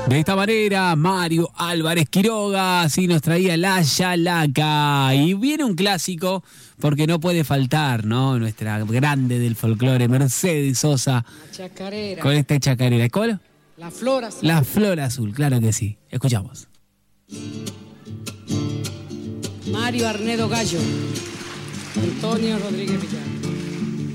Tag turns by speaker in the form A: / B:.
A: De esta manera, Mario Álvarez Quiroga sí nos traía la Yalaca. Y viene un clásico, porque no puede faltar, ¿no? Nuestra grande del folclore, Mercedes Sosa.
B: La chacarera.
A: Con esta chacarera. ¿Cuál?
B: La flor azul.
A: La flor azul, claro que sí. Escuchamos.
B: Mario Arnedo Gallo. Antonio Rodríguez Villar.